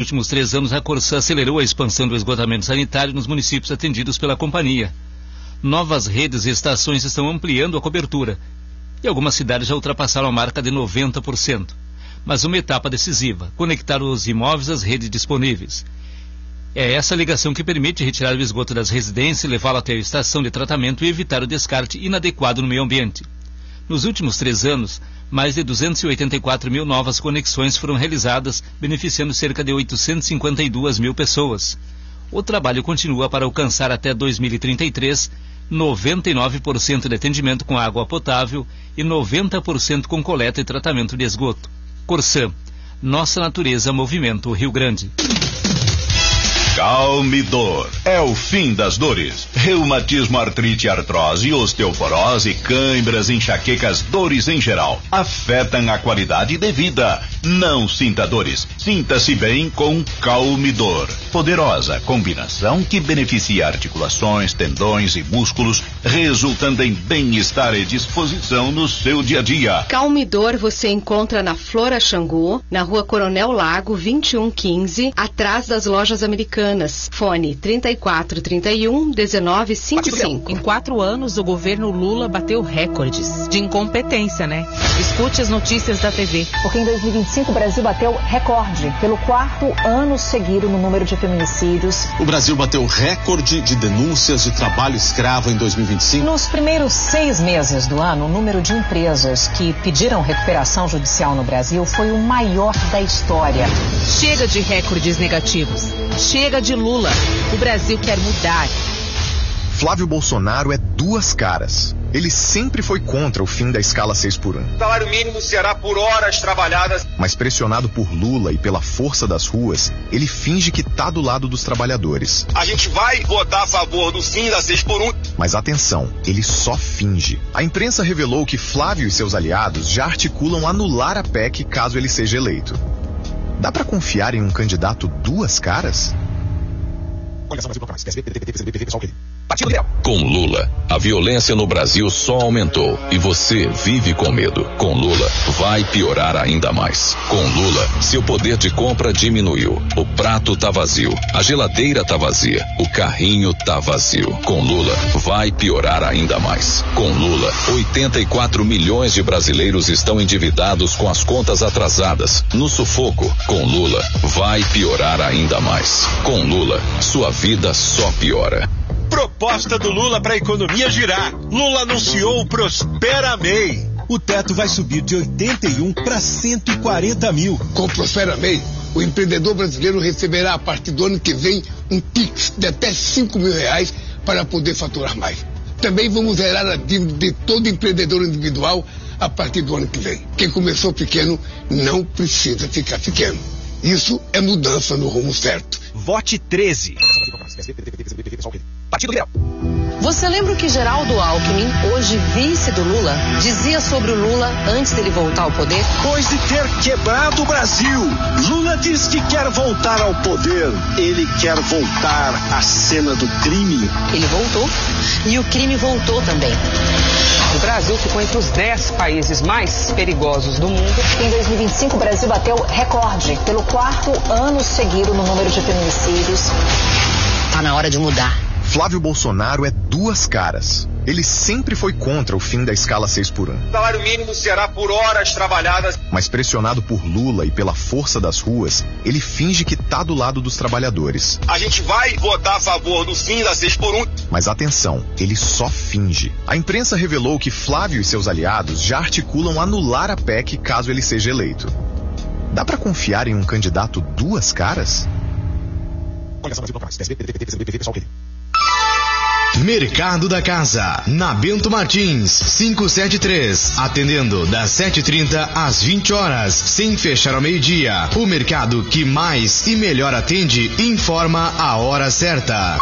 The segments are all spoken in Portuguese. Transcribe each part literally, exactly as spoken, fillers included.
últimos três anos, a Corsã acelerou a expansão do esgotamento sanitário nos municípios atendidos pela companhia. Novas redes e estações estão ampliando a cobertura, e algumas cidades já ultrapassaram a marca de noventa por cento. Mas uma etapa decisiva: conectar os imóveis às redes disponíveis. É essa ligação que permite retirar o esgoto das residências, levá-lo até a estação de tratamento e evitar o descarte inadequado no meio ambiente. Nos últimos três anos, mais de duzentos e oitenta e quatro mil novas conexões foram realizadas, beneficiando cerca de oitocentos e cinquenta e duas mil pessoas. O trabalho continua para alcançar até dois mil e trinta e três noventa e nove por cento de atendimento com água potável e noventa por cento com coleta e tratamento de esgoto. Corsã, nossa natureza, movimento Rio Grande. Calmidor é o fim das dores. Reumatismo, artrite, artrose, osteoporose, câimbras, enxaquecas, dores em geral afetam a qualidade de vida. Não sinta dores, sinta-se bem com Calmidor. Poderosa combinação que beneficia articulações, tendões e músculos, resultando em bem-estar e disposição no seu dia a dia. Calmidor você encontra na Flora Xangu, na Rua Coronel Lago vinte e um quinze, atrás das lojas americanas. Fone trinta e quatro, trinta e um, dezenove, cinquenta e cinco. Em quatro anos, o governo Lula bateu recordes de incompetência, né? Escute as notícias da T V. Porque em dois mil e vinte e cinco o Brasil bateu recorde pelo quarto ano seguido no número de feminicídios. O Brasil bateu recorde de denúncias de trabalho escravo em dois mil e vinte e cinco. Nos primeiros seis meses do ano, o número de empresas que pediram recuperação judicial no Brasil foi o maior da história. Chega de recordes negativos. Chega de Lula. O Brasil quer mudar. Flávio Bolsonaro é duas caras. Ele sempre foi contra o fim da escala seis por um. O salário mínimo será por horas trabalhadas. Mas pressionado por Lula e pela força das ruas, ele finge que tá do lado dos trabalhadores. A gente vai votar a favor do fim da seis por um. Mas atenção, ele só finge. A imprensa revelou que Flávio e seus aliados já articulam anular a P E C caso ele seja eleito. Dá pra confiar em um candidato duas caras? Com Lula, a violência no Brasil só aumentou e você vive com medo. Com Lula, vai piorar ainda mais. Com Lula, seu poder de compra diminuiu. O prato tá vazio, a geladeira tá vazia, o carrinho tá vazio. Com Lula, vai piorar ainda mais. Com Lula, oitenta e quatro milhões de brasileiros estão endividados com as contas atrasadas, no sufoco. Com Lula, vai piorar ainda mais. Com Lula, sua vida só piora. Proposta do Lula para a economia girar. Lula anunciou o Prospera M E I. O teto vai subir de oitenta e um para cento e quarenta mil. Com o Prospera M E I, o empreendedor brasileiro receberá a partir do ano que vem um Pix de até cinco mil reais para poder faturar mais. Também vamos zerar a dívida de todo empreendedor individual a partir do ano que vem. Quem começou pequeno não precisa ficar pequeno. Isso é mudança no rumo certo. Vote treze. Partido Liberal. Você lembra o que Geraldo Alckmin, hoje vice do Lula, dizia sobre o Lula antes dele voltar ao poder? Depois de ter quebrado o Brasil, Lula diz que quer voltar ao poder. Ele quer voltar à cena do crime. Ele voltou e o crime voltou também. O Brasil ficou entre os dez países mais perigosos do mundo. Em dois mil e vinte e cinco, o Brasil bateu recorde pelo quarto ano seguido no número de feminicídios. Tá na hora de mudar. Flávio Bolsonaro é duas caras. Ele sempre foi contra o fim da escala seis por um. O salário mínimo será por horas trabalhadas. Mas pressionado por Lula e pela força das ruas, ele finge que tá do lado dos trabalhadores. A gente vai votar a favor do fim da seis por um. Mas atenção, ele só finge. A imprensa revelou que Flávio e seus aliados já articulam anular a P E C caso ele seja eleito. Dá pra confiar em um candidato duas caras? Mercado da Casa, na Bento Martins, quinhentos e setenta e três, atendendo das sete e trinta às vinte horas, sem fechar ao meio-dia. O mercado que mais e melhor atende informa a hora certa.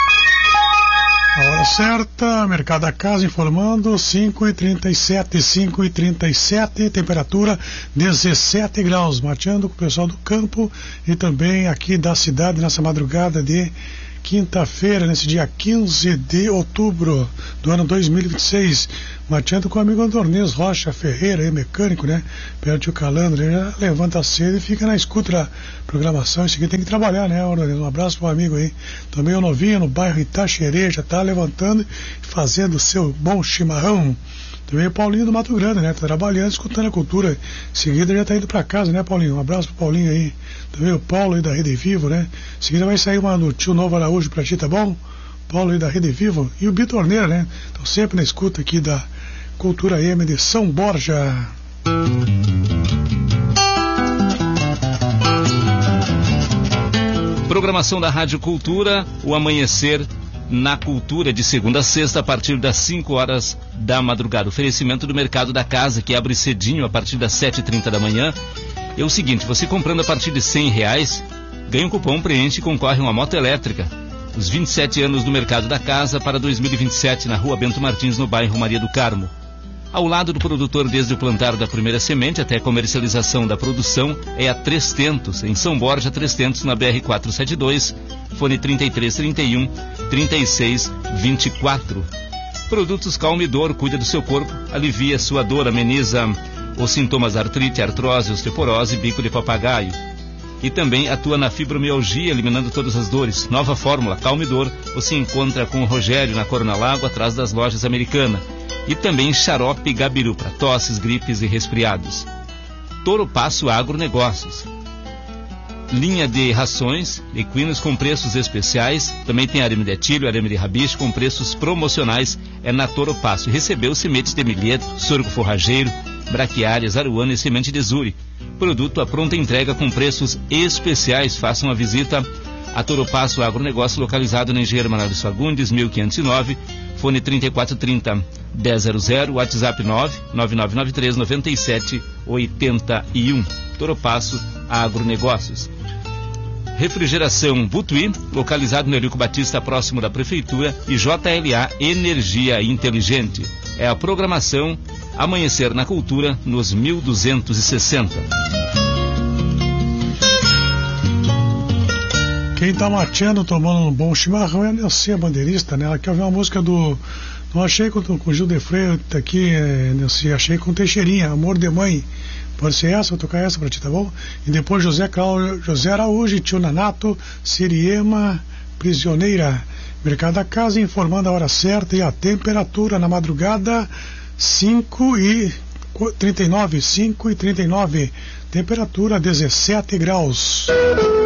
A hora certa, Mercado da Casa informando, cinco e trinta e sete, cinco e trinta e sete, temperatura dezessete graus, mateando com o pessoal do campo e também aqui da cidade nessa madrugada de quinta-feira, nesse dia quinze de outubro do ano dois mil e vinte e seis. Mateando com o amigo Andornês Rocha Ferreira, aí, mecânico, né? Perto do Calandro, ele já levanta cedo e fica na escuta da programação. Esse aqui tem que trabalhar, né, Andornês? Um abraço pro amigo aí. Também o novinho no bairro Itaxerê, já tá levantando e fazendo o seu bom chimarrão. Também o Paulinho do Mato Grande, né? Tá trabalhando, escutando a cultura. Em seguida já tá indo pra casa, né, Paulinho? Um abraço pro Paulinho aí. Também o Paulo aí da Rede Vivo, né? Em seguida vai sair uma do Tio Novo Araújo pra ti, tá bom? Paulo aí da Rede Vivo. E o Bitorneira, né? Estão sempre na escuta aqui da Cultura M de São Borja. Programação da Rádio Cultura, o Amanhecer na Cultura, de segunda a sexta, a partir das cinco horas da madrugada. Oferecimento do Mercado da Casa, que abre cedinho a partir das sete e trinta da manhã. É o seguinte, você comprando a partir de cem reais, ganha um cupom, preenche e concorre a uma moto elétrica. Os vinte e sete anos do Mercado da Casa para dois mil e vinte e sete, na Rua Bento Martins, no bairro Maria do Carmo. Ao lado do produtor, desde o plantar da primeira semente até a comercialização da produção, é a Três Tentos, em São Borja, Três Tentos, na B R quatrocentos e setenta e dois, fone trinta e três, trinta e um, trinta e seis, vinte e quatro. Produtos Calma e Dor, cuida do seu corpo, alivia sua dor, ameniza os sintomas artrite, artrose, osteoporose, bico de papagaio. E também atua na fibromialgia, eliminando todas as dores. Nova fórmula, Calma e Dor, você encontra com o Rogério na Coronel Lago, atrás das lojas Americanas. E também xarope Gabiru para tosses, gripes e resfriados. Toro Passo Agronegócios. Linha de rações, equinos com preços especiais. Também tem arame de etilho, arame de rabicho com preços promocionais. É na Toro Passo. Recebeu sementes de milheto, sorgo forrageiro, braquiárias, aruana e semente de zuri. Produto à pronta entrega com preços especiais. Faça uma visita a Toro Passo Agronegócio, localizado na Engenheiro Manuel dos Fagundes, mil quinhentos e nove. Fone trinta e quatro trinta, dez zero zero, WhatsApp nove nove nove nove três nove sete oito um. Toro Passo Agronegócios. Refrigeração Butuí, localizado no Eurico Batista, próximo da Prefeitura, e J L A Energia Inteligente. É a programação Amanhecer na Cultura, nos mil duzentos e sessenta. Quem tá mateando, tomando um bom chimarrão é a Nelcia Bandeirista, né? Ela quer ouvir uma música do... Não achei com, com o Gil de Freire aqui, é, Nelcia, achei com Teixeirinha, Amor de Mãe. Pode ser essa, vou tocar essa pra ti, tá bom? E depois José, Cláudio, José Araújo, Tio Nanato, Siriema, Prisioneira. Mercado da Casa informando a hora certa e a temperatura na madrugada, cinco e trinta e nove, cinco e trinta e nove. Temperatura dezessete graus.